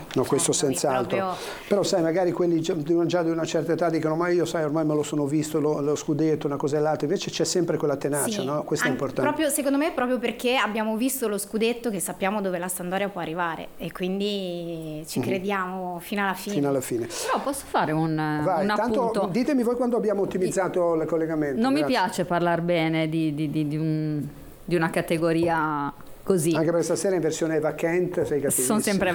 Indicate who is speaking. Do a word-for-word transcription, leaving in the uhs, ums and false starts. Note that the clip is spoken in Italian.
Speaker 1: no, questo
Speaker 2: cioè,
Speaker 1: senz'altro.
Speaker 2: proprio...
Speaker 1: Però sai, magari quelli già di, già di una certa età dicono ma io sai ormai me lo sono visto, lo, lo scudetto, una cosa e l'altra, invece c'è sempre quella tenacia,
Speaker 2: sì,
Speaker 1: no? Questo è importante.
Speaker 2: Proprio, secondo me proprio perché abbiamo visto lo scudetto che sappiamo dove la Sampdoria può arrivare e quindi ci crediamo mm-hmm. fino alla fine.
Speaker 1: Fino alla fine.
Speaker 3: Però posso fare un,
Speaker 1: Vai,
Speaker 3: un
Speaker 1: tanto
Speaker 3: appunto?
Speaker 1: Ditemi voi quando abbiamo ottimizzato il collegamento.
Speaker 3: Non
Speaker 1: Grazie.
Speaker 3: mi piace parlare bene di, di, di, di, un, di una categoria così.
Speaker 1: Anche perché stasera in versione Eva Kent sei cattivissimo.
Speaker 3: Sono sempre